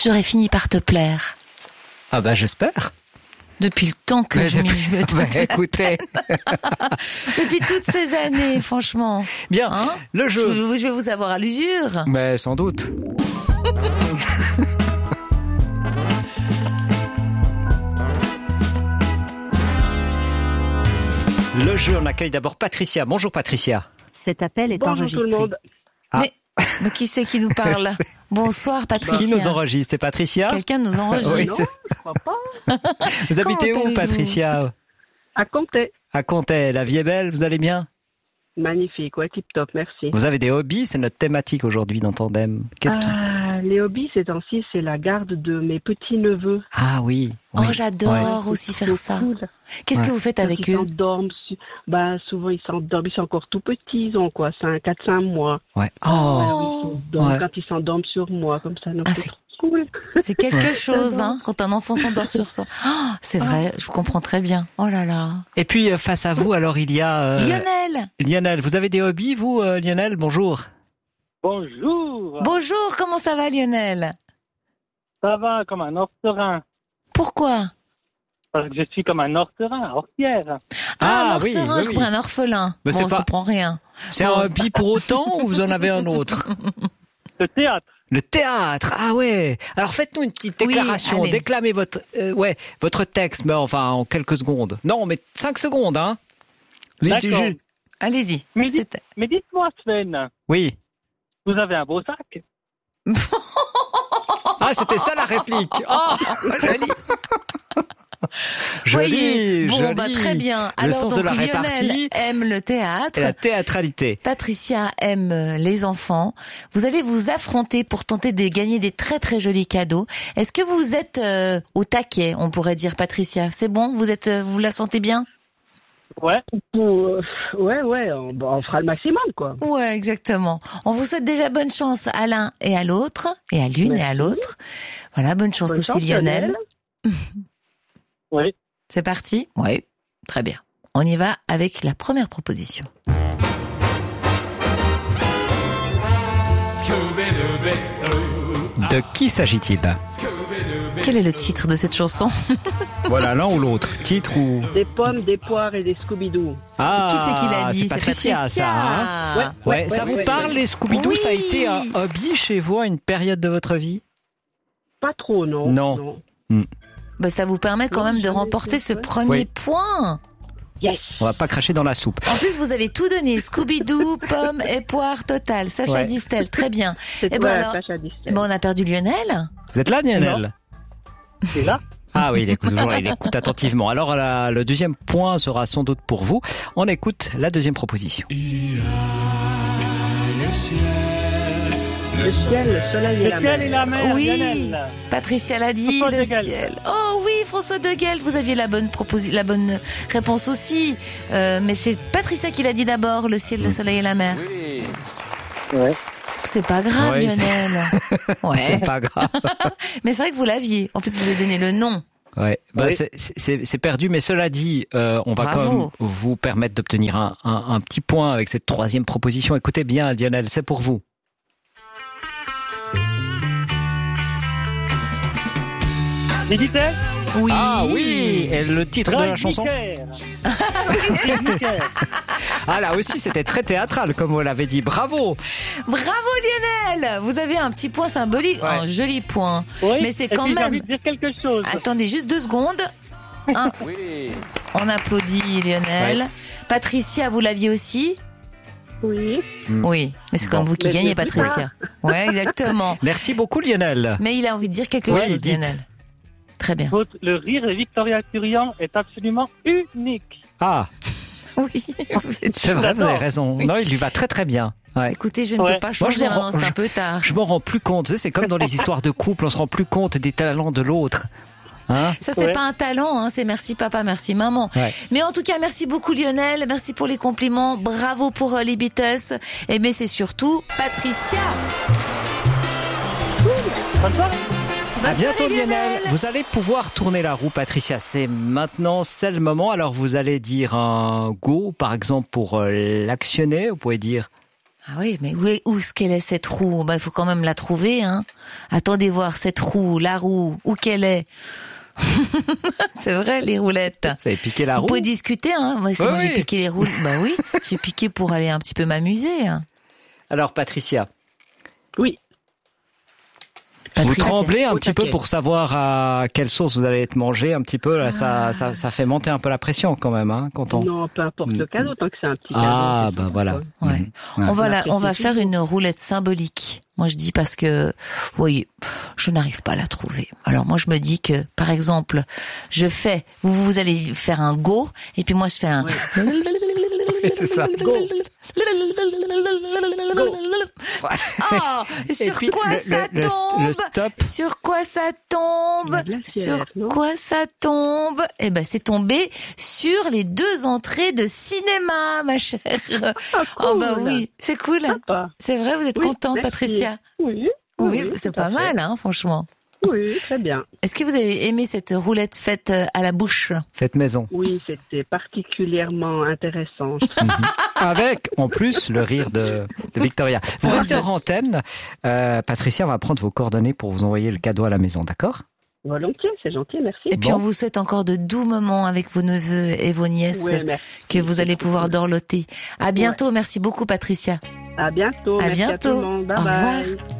j'aurais fini par te plaire. Ah bah j'espère. Depuis le temps que je me écoutez. Depuis toutes ces années, franchement. Bien, le jeu. Je vais vous avoir à l'usure. Mais sans doute. Le jeu, on accueille d'abord Patricia. Bonjour Patricia. Cet appel est enregistré. Bonjour tout le monde. Mais qui c'est qui nous parle? Bonsoir Patricia. Qui nous enregistre? C'est Patricia? Quelqu'un nous enregistre. Oui, Non, je crois pas. Vous habitez Comment où Patricia? À Comté. À Comté. La vie est belle, vous allez bien? Magnifique, ouais, tip top, merci. Vous avez des hobbies? C'est notre thématique aujourd'hui dans Tandem. Les hobbies ces temps-ci, c'est la garde de mes petits-neveux. Ah oui. Oh, j'adore aussi faire ça. Cool. Qu'est-ce que vous faites avec Ils eux? s'endorment, souvent ils s'endorment, ils sont encore tout petits, ils ont quoi, 4-5 mois. Ouais. Quand ils s'endorment sur moi, comme ça, donc c'est trop cool. C'est quelque chose, hein, quand un enfant s'endort sur soi. Oh, c'est vrai, je vous comprends très bien. Oh là là. Et puis, face à vous, alors, il y a... Lionel. Lionel, vous avez des hobbies, vous, Lionel? Bonjour. Bonjour. Bonjour, comment ça va Lionel? Ça va comme un orphelin. Pourquoi? Parce que je suis comme un orphelin, orpière. Un oui, orphelin, oui, je oui. comprends un orphelin. Mais Bon, c'est je pas- comprends rien. C'est un hobby pour autant ou vous en avez un autre? Le théâtre. Le théâtre, ah ouais. Alors faites-nous une petite Oui, déclaration, allez. déclamez votre texte, mais enfin en quelques secondes. Non, mais 5 secondes, hein. Vous dites D'accord. juste- Allez-y. Mais, C'est- mais dites-moi, Sven, Oui. vous avez un beau sac. Ah, c'était ça la réplique. Oh, joli. Voyez, bon, joli. très bien. Le Alors, sens donc, de la Lionel répartie aime le théâtre. et la théâtralité. Patricia aime les enfants. Vous allez vous affronter pour tenter de gagner des très très jolis cadeaux. Est-ce que vous êtes au taquet, on pourrait dire, Patricia? C'est bon? Vous la sentez bien? Ouais. Ouais, on fera le maximum, quoi. Ouais, exactement. On vous souhaite déjà bonne chance à l'un et à l'autre, et à l'une et à l'autre. Voilà, bonne chance Bonne aussi chance, Lionel. Oui. C'est parti? Oui, très bien. On y va avec la première proposition. De qui s'agit-il? Quel est le titre de cette chanson? Voilà, l'un ou l'autre. Titre ou... Des pommes, des poires et des Scooby-Doo. Ah, Qui c'est qui l'a dit? c'est Patricia, ça. Hein ouais, ça vous parle, les Scooby-Doo? Oui. Ça a été un hobby chez vous à une période de votre vie? Pas trop, non. Non. Bah, ça vous permet quand même de remporter ce premier point. Yes. On va pas cracher dans la soupe. En plus, vous avez tout donné. Scooby-Doo, pommes et poires total. Sacha Ouais. Distel, très bien. C'est Et toi, ben alors, Sacha Distel. eh ben, on a perdu Lionel. Vous êtes là, Lionel? C'est là. Ah oui, il écoute toujours, il écoute attentivement. Alors, le deuxième point sera sans doute pour vous. On écoute la deuxième proposition. Le ciel, le soleil et Le la ciel mer. et la mer, Oui. Lionel. Patricia l'a dit, François le de Gelt. ciel. Oh oui, François de Gelt, vous aviez la bonne réponse aussi. Mais c'est Patricia qui l'a dit d'abord, le ciel, le soleil et la mer. Ouais. C'est pas grave, Ouais, Lionel. Ouais. C'est pas grave. Mais c'est vrai que vous l'aviez. En plus, vous avez donné le nom. Ouais. Bah, Oui. c'est perdu, mais cela dit, on va Bravo. quand même vous permettre d'obtenir un petit point avec cette troisième proposition. Écoutez bien, Lionel, c'est pour vous. L'éditeur. Oui. Ah oui, et le titre de la chanson? Ah là aussi, c'était très théâtral, comme vous l'avez dit. Bravo. Bravo, Lionel. Vous avez un petit point symbolique. Ouais. Un joli point. Oui. Mais c'est Et quand puis, j'ai même... envie de dire quelque chose. Attendez juste 2 secondes. On applaudit Lionel. Ouais. Patricia, vous l'aviez aussi? Oui. Oui, mais c'est comme Bon. vous qui Mais gagnez, c'est plus Patricia. Ouais, exactement. Merci beaucoup, Lionel. Mais il a envie de dire quelque Ouais, chose, dites. Lionel. Très bien. Le rire de Victoria Turian est absolument unique. Ah, Oui, vous êtes c'est chou. vrai, vous avez J'adore. raison. Non, il lui va très très bien. Ouais. Écoutez, je ne Ouais. peux pas Moi, changer je m'en maintenant, rends- c'est un peu tard. Je m'en rends plus compte. Tu sais, c'est comme dans les histoires de couple, on se rend plus compte des talents de l'autre. Hein? Ça, c'est Ouais. pas un talent, hein, c'est merci papa, merci maman. Ouais. Mais en tout cas, merci beaucoup Lionel, merci pour les compliments, bravo pour les Beatles, et mais c'est surtout Patricia. Bonne soirée. Bonne À bientôt, soirée, Lionel. Vous allez pouvoir tourner la roue, Patricia. C'est maintenant, c'est le moment. Alors, vous allez dire un go, par exemple, pour l'actionner. Vous pouvez dire Ah oui, mais où est-ce qu'elle est cette roue? Bah, il faut quand même la trouver, hein. Attendez voir cette roue, la roue, où qu'elle est. C'est vrai, les roulettes. Vous avez piqué la roue? Vous pouvez discuter, hein. Moi, Oui, j'ai oui. piqué les roues. Bah oui, j'ai piqué pour aller un petit peu m'amuser. Hein. Alors, Patricia, Oui. vous Patricia. tremblez un Au petit peu taquet. pour savoir à quelle sauce vous allez être mangé un petit peu. Là, ça fait monter un peu la pression quand même, hein, quand on... Non, peu importe le cadeau, tant que c'est un petit cadeau. Ah, c'est bah tout, voilà. quoi. Ouais. Mhm. Ouais. On va L'apprécie faire toujours. une roulette symbolique. Moi, je dis parce que, vous voyez, je n'arrive pas à la trouver. Alors moi, je me dis que, par exemple, vous allez faire un go, et puis moi, je fais un... C'est ça. Oh, Et sur puis, quoi ça tombe? le stop. Sur quoi ça tombe? La glacière, Sur non quoi ça tombe? Eh ben, c'est tombé sur les 2 entrées de cinéma, ma chère. Oh bah oui, c'est cool. Sympa. C'est vrai, vous êtes Oui, contente, merci. Patricia? Oui. Oui, c'est tout à pas fait. mal, hein, franchement. Oui, très bien. Est-ce que vous avez aimé cette roulette faite à la bouche? Faites maison. Oui, c'était particulièrement intéressant. Avec, en plus, le rire de Victoria. Vous restez en antenne. Patricia, on va prendre vos coordonnées pour vous envoyer le cadeau à la maison, d'accord? Volontiers, c'est gentil, merci. Et puis Bon. on vous souhaite encore de doux moments avec vos neveux et vos nièces Ouais, merci. que vous allez pouvoir dorloter. À bientôt, merci beaucoup Patricia. À bientôt. À Merci bientôt. tout le monde. Bye Au bye. revoir.